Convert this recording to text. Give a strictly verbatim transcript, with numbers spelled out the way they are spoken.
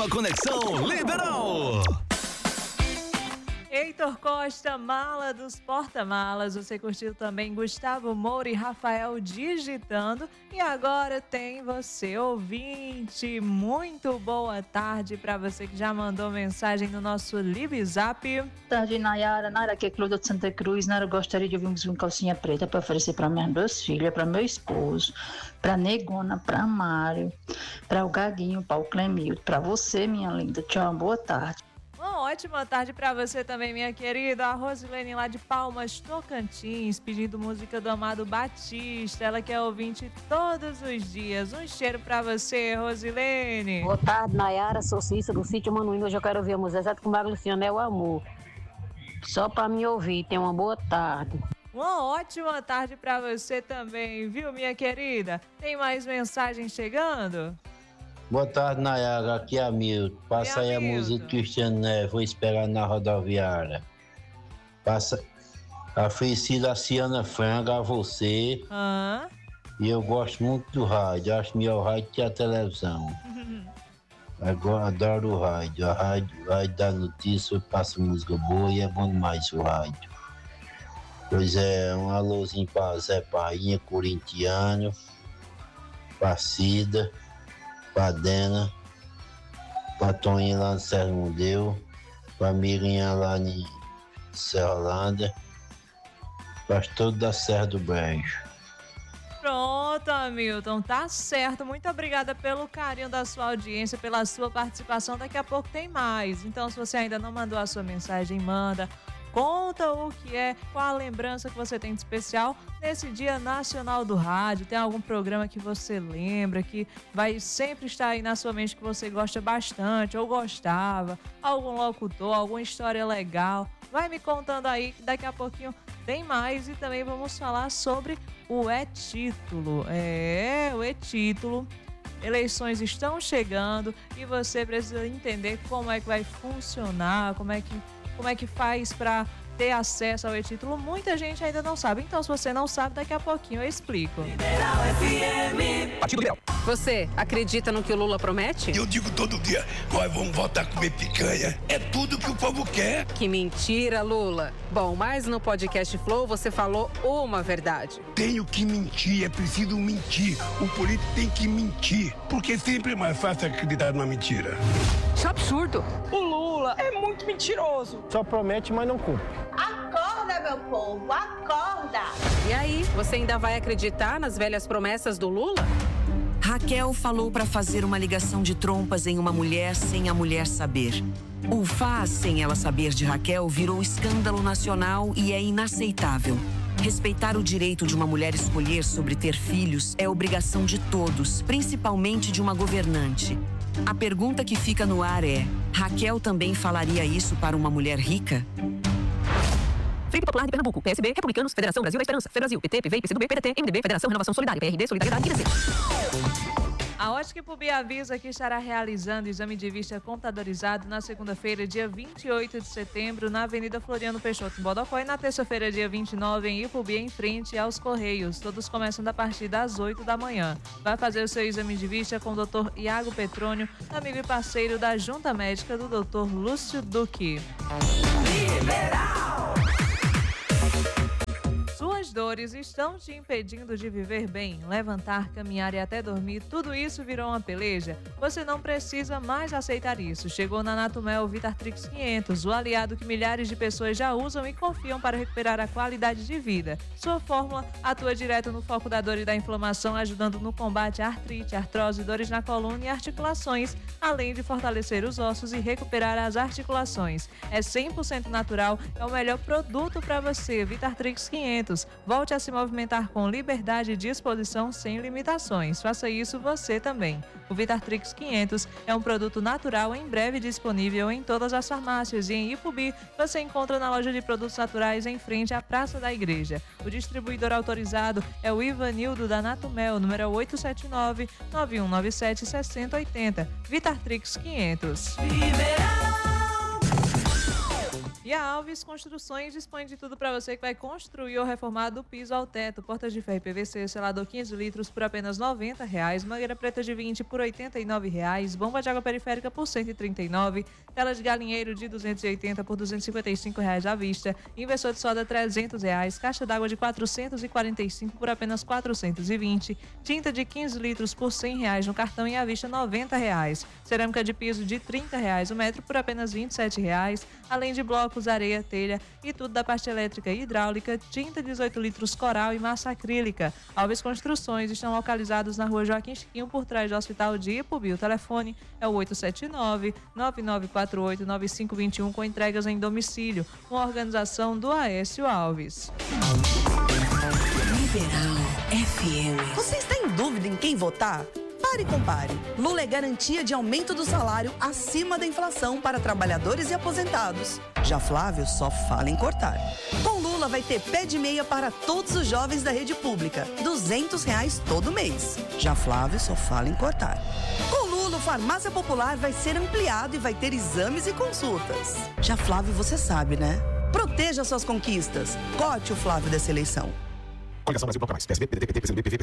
Programa Conexão Liberal. Heitor Costa, Mala dos Porta-Malas. Você curtiu também Gustavo Moura e Rafael Digitando. E agora tem você, ouvinte. Muito boa tarde para você que já mandou mensagem no nosso Libzap. Boa tarde, Nayara. Nayara, aqui é Cláudia de Santa Cruz. Nayara, eu gostaria de ouvir um em calcinha preta para oferecer para minhas duas filhas, para meu esposo, para Negona, para Mário, para o Gaguinho, para o Clemildo, para você, minha linda. Tchau, boa tarde. Uma ótima tarde para você também, minha querida. A Rosilene lá de Palmas, Tocantins, pedindo música do Amado Batista. Ela que é ouvinte todos os dias. Um cheiro para você, Rosilene. Boa tarde, Nayara. Sou Cícero do Sítio Manuíno. Hoje eu quero ouvir a música exato com o Mago Luciano, é o amor. Só para me ouvir. Tenha uma boa tarde. Uma ótima tarde para você também, viu, minha querida? Tem mais mensagem chegando? Boa tarde, Nayara. Aqui é Hamilton. Passa aí a música do Cristiano Neves. Vou esperar na rodoviária. Passa a Priscila Ciana Franga a você. Ah. E eu gosto muito do rádio. Acho melhor o rádio que a televisão. Agora adoro o rádio. A rádio, a rádio dá notícia, passa música boa e é bom demais o rádio. Pois é, um alôzinho pra Zé Painha, corintiano, pra Cida, pra Dena, pra Toninha lá no Serra Mundeu, pra Mirinha lá em Serra Holanda, pra todos da Serra do Brejo. Pronto, Hamilton, tá certo. Muito obrigada pelo carinho da sua audiência, pela sua participação. Daqui a pouco tem mais. Então, se você ainda não mandou a sua mensagem, manda. Conta o que é, qual a lembrança que você tem de especial nesse Dia Nacional do Rádio. Tem algum programa que você lembra, que vai sempre estar aí na sua mente, que você gosta bastante ou gostava? Algum locutor, alguma história legal? Vai me contando aí, que daqui a pouquinho tem mais. E também vamos falar sobre o E-Título. É, o E-Título. Eleições estão chegando e você precisa entender como é que vai funcionar, como é que Como é que faz para ter acesso ao E-Título? Muita gente ainda não sabe. Então, se você não sabe, daqui a pouquinho eu explico. Liberal F M. Partido Liberal. Você acredita no que o Lula promete? Eu digo todo dia, nós vamos voltar a comer picanha. É tudo que o povo quer. Que mentira, Lula. Bom, mas no podcast Flow você falou uma verdade. Tenho que mentir, é preciso mentir. O político tem que mentir, porque sempre é mais fácil acreditar numa mentira. Isso é absurdo. O Lula é muito mentiroso. Só promete, mas não cumpre. Acorda, meu povo, acorda! E aí, você ainda vai acreditar nas velhas promessas do Lula? Raquel falou para fazer uma ligação de trompas em uma mulher sem a mulher saber. O faz sem ela saber de Raquel virou escândalo nacional e é inaceitável. Respeitar o direito de uma mulher escolher sobre ter filhos é obrigação de todos, principalmente de uma governante. A pergunta que fica no ar é: Raquel também falaria isso para uma mulher rica? Frente Popular de Pernambuco, P S B, Republicanos, Federação Brasil da Esperança, Federação, P T, P V, P C do B, P D T, M D B, Federação Renovação Solidária, P R D, Solidariedade e D C. A Ótica Pubi avisa que estará realizando exame de vista computadorizado na segunda-feira, dia vinte e oito de setembro, na Avenida Floriano Peixoto, em Bodocó, e na terça-feira, dia vinte e nove, em Ipubi, em frente aos Correios. Todos começam a partir das oito da manhã. Vai fazer o seu exame de vista com o doutor Iago Petrônio, amigo e parceiro da Junta Médica do doutor Lúcio Duque. Liberal. Suas dores estão te impedindo de viver bem, levantar, caminhar e até dormir, tudo isso virou uma peleja? Você não precisa mais aceitar isso. Chegou na Natumel Vitartrix quinhentos, o aliado que milhares de pessoas já usam e confiam para recuperar a qualidade de vida. Sua fórmula atua direto no foco da dor e da inflamação, ajudando no combate à artrite, artrose, dores na coluna e articulações, além de fortalecer os ossos e recuperar as articulações. É cem por cento natural, é o melhor produto para você. Vitartrix quinhentos. Volte a se movimentar com liberdade e disposição sem limitações. Faça isso você também. O Vitartrix quinhentos é um produto natural, em breve disponível em todas as farmácias, e em Ipubi você encontra na loja de produtos naturais em frente à Praça da Igreja. O distribuidor autorizado é o Ivanildo da Natumel, número oito sete nove, nove um nove sete, seis zero oito zero. Vitartrix quinhentos. Liberal. E a Alves Construções dispõe de tudo para você que vai construir ou reformar do piso ao teto. Portas de ferro e P V C, selador quinze litros por apenas noventa reais. Mangueira preta de vinte por oitenta e nove reais. Bomba de água periférica por cento e trinta e nove reais. Tela de galinheiro de duzentos e oitenta por duzentos e cinquenta e cinco reais à vista. Inversor de solda trezentos reais. Caixa d'água de quatrocentos e quarenta e cinco por apenas quatrocentos e vinte. Tinta de quinze litros por cem reais no cartão e à vista noventa reais. Cerâmica de piso de trinta reais o metro por apenas vinte e sete reais. Além de blocos, areia, telha e tudo da parte elétrica e hidráulica, tinta dezoito litros coral e massa acrílica. Alves Construções estão localizados na rua Joaquim Chiquinho, por trás do Hospital de Ipubi. O telefone é o oito sete nove, nove nove quatro oito, nove cinco dois um com entregas em domicílio. Uma organização do Aécio Alves. Liberal F M. Você está em dúvida em quem votar? Pare e compare. Lula é garantia de aumento do salário acima da inflação para trabalhadores e aposentados. Já Flávio só fala em cortar. Com Lula vai ter pé de meia para todos os jovens da rede pública. duzentos reais todo mês. Já Flávio só fala em cortar. Com Lula, o Farmácia Popular vai ser ampliado e vai ter exames e consultas. Já Flávio, você sabe, né? Proteja suas conquistas. Corte o Flávio dessa eleição. Coligação Brasil Bloco Mais. P S B, P D T, P T, P C do B, P V,